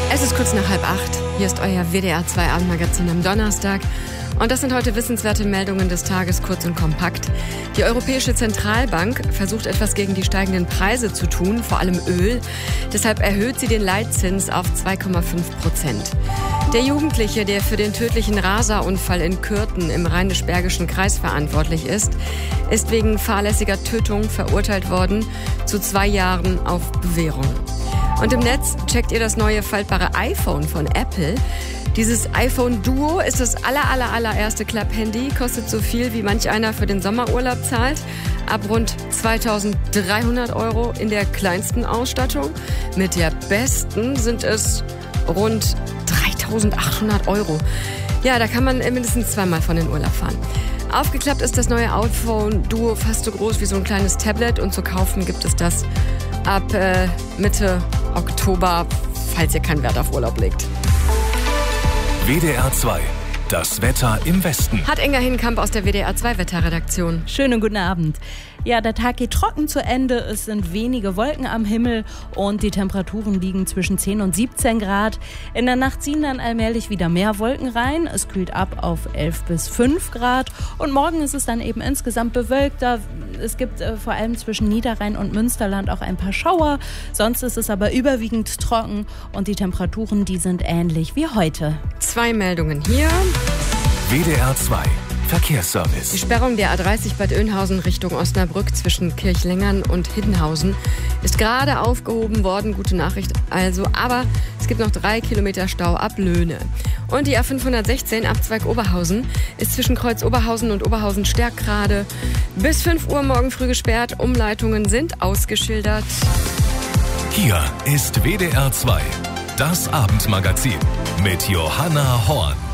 Es ist kurz nach 7:30. Hier ist euer WDR 2 Abendmagazin am Donnerstag. Und das sind heute wissenswerte Meldungen des Tages, kurz und kompakt. Die Europäische Zentralbank versucht etwas gegen die steigenden Preise zu tun, vor allem Öl. Deshalb erhöht sie den Leitzins auf 2,5%. Der Jugendliche, der für den tödlichen Raser-Unfall in Kürten im Rheinisch-Bergischen Kreis verantwortlich ist wegen fahrlässiger Tötung verurteilt worden zu 2 Jahren auf Bewährung. Und im Netz checkt ihr das neue faltbare iPhone von Apple. Dieses iPhone Duo ist das allererste Klapp-Handy, kostet so viel, wie manch einer für den Sommerurlaub zahlt. Ab rund 2.300 € in der kleinsten Ausstattung. Mit der besten sind es rund 3.800 €. Ja, da kann man mindestens zweimal von in Urlaub fahren. Aufgeklappt ist das neue iPhone Duo fast so groß wie so ein kleines Tablet und zu kaufen gibt es das ab Mitte Oktober, falls ihr keinen Wert auf Urlaub legt. WDR 2, das Wetter im Westen. Hat Inga Hinkamp aus der WDR 2 Wetterredaktion. Schönen guten Abend. Ja, der Tag geht trocken zu Ende. Es sind wenige Wolken am Himmel und die Temperaturen liegen zwischen 10 und 17 Grad. In der Nacht ziehen dann allmählich wieder mehr Wolken rein. Es kühlt ab auf 11 bis 5 Grad. Und morgen ist es dann eben insgesamt bewölkter. Es gibt vor allem zwischen Niederrhein und Münsterland auch ein paar Schauer. Sonst ist es aber überwiegend trocken und die Temperaturen, die sind ähnlich wie heute. 2 Meldungen hier. WDR 2. Verkehrsservice. Die Sperrung der A30 Bad Oeynhausen Richtung Osnabrück zwischen Kirchlengern und Hiddenhausen ist gerade aufgehoben worden. Gute Nachricht also. Aber es gibt noch 3 Kilometer Stau ab Löhne. Und die A516 Abzweig Oberhausen ist zwischen Kreuz Oberhausen und Oberhausen-Stärkrade bis 5 Uhr morgen früh gesperrt. Umleitungen sind ausgeschildert. Hier ist WDR 2, das Abendmagazin mit Johanna Horn.